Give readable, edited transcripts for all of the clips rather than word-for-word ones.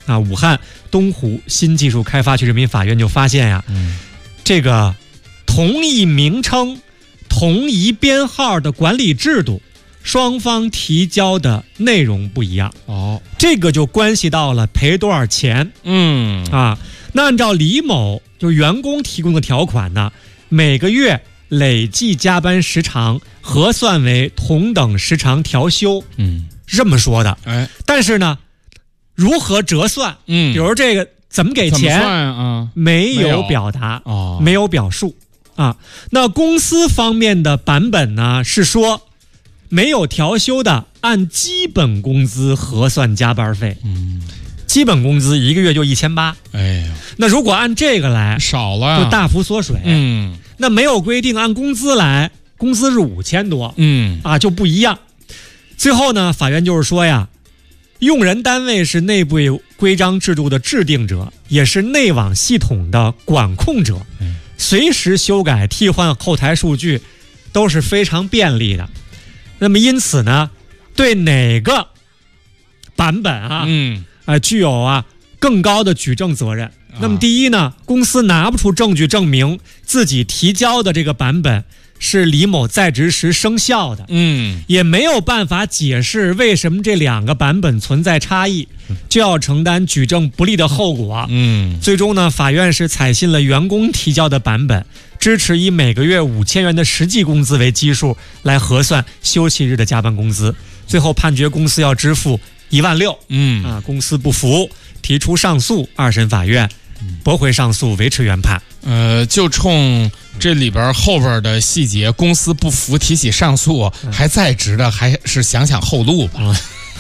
啊，武汉东湖新技术开发区人民法院就发现呀，这个同一名称、同一编号的管理制度，双方提交的内容不一样。这个就关系到了赔多少钱。那按照李某就员工提供的条款呢，每个月累计加班时长核算为同等时长调休。是这么说的。但是呢，如何折算？比如这个怎么给钱？怎么算啊？没有表达，没有表述啊。那公司方面的版本呢是说，没有调休的按基本工资核算加班费。基本工资一个月就1800。那如果按这个来，少了，就大幅缩水。那没有规定按工资来，工资是5000多。就不一样。最后呢，法院就是说呀，用人单位是内部规章制度的制定者，也是内网系统的管控者，随时修改替换后台数据都是非常便利的。那么因此呢，对哪个版本具有更高的举证责任。那么第一呢，公司拿不出证据证明自己提交的这个版本是李某在职时生效的，也没有办法解释为什么这两个版本存在差异，就要承担举证不利的后果。最终呢，法院是采信了员工提交的版本，支持以每个月5000元的实际工资为基数来核算休息日的加班工资，最后判决公司要支付16000。公司不服，提出上诉，2审法院驳回上诉，维持原判。 就冲这里边后边的细节，公司不服提起上诉，还在职的还是想想后路吧。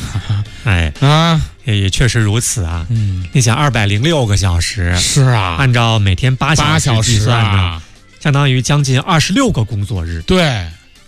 也确实如此啊。你想206个小时， 是啊， 按照每天8小时计算呢，相当于将近26个工作日。 对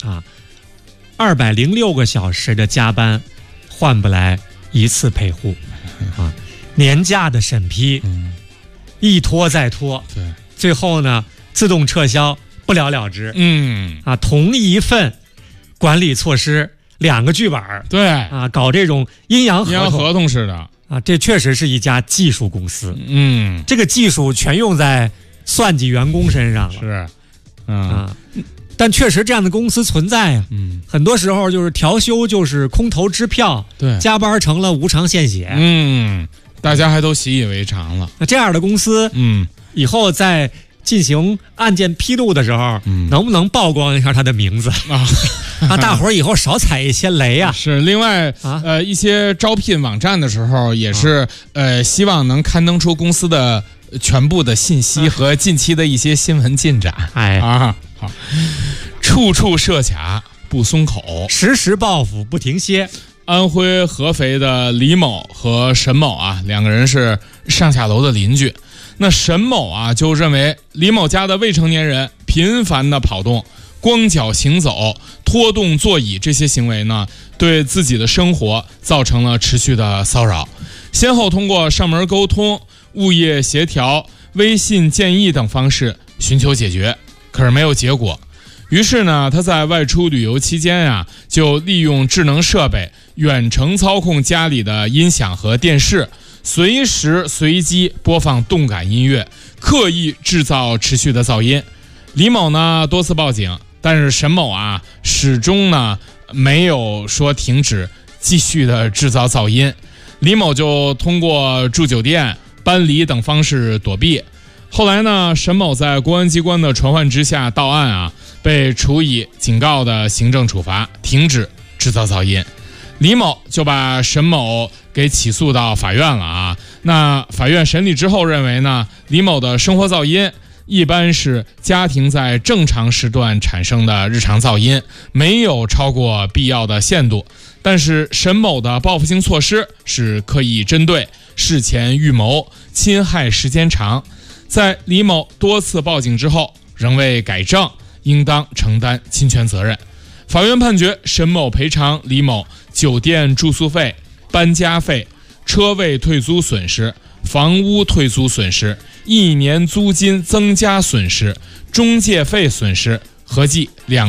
，206个小时的加班换不来一次陪护年假的审批一拖再拖，最后呢自动撤销，不了了之。同一份管理措施2个剧本，搞这种阴阳合同似的这确实是一家技术公司。这个技术全用在算计员工身上了。 是但确实这样的公司存在呀。很多时候就是调休就是空头支票，加班成了无偿献血。 大家还都习以为常了。 那这样的公司，以后在进行案件披露的时候，能不能曝光一下他的名字大伙儿以后少踩一些雷啊。 是，另外一些招聘网站的时候也是希望能刊登出公司的全部的信息和近期的一些新闻进展。好，处处设卡不松口， 时时报复不停歇。 安徽合肥的李某和沈某2个人是上下楼的邻居。那沈某就认为李某家的未成年人频繁的跑动、光脚行走、拖动座椅这些行为呢，对自己的生活造成了持续的骚扰。先后通过上门沟通、物业协调、微信建议等方式寻求解决，可是没有结果。于是呢，他在外出旅游期间就利用智能设备远程操控家里的音响和电视，随时随机播放动感音乐，刻意制造持续的噪音。李某呢多次报警，但是沈某始终呢没有说停止，继续的制造噪音。李某就通过住酒店、搬离等方式躲避。后来呢，沈某在公安机关的传唤之下到案被处以警告的行政处罚，停止制造噪音。李某就把沈某给起诉到法院了那法院审理之后认为呢，李某的生活噪音一般是家庭在正常时段产生的日常噪音，没有超过必要的限度。但是沈某的报复性措施是刻意针对、事前预谋、侵害时间长。在李某多次报警之后仍未改正，应当承担侵权责任。法院判决沈某赔偿李某酒店住宿费、搬家费、车位退租损失、房屋退租损失、1年租金增加损失、中介费损失，合计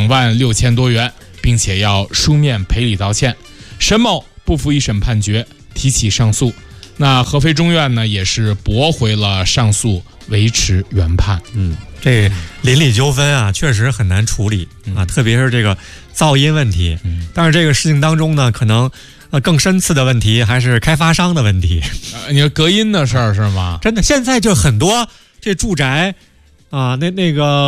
26000多元，并且要书面赔礼道歉。沈某不服一审判决，提起上诉。 那合肥中院呢也是驳回了上诉，维持原判。 这邻里纠纷啊，确实很难处理啊，特别是这个噪音问题。但是这个事情当中呢，可能更深次的问题还是开发商的问题。 你说隔音的事儿是吗？ 真的，现在就很多这住宅啊，那个。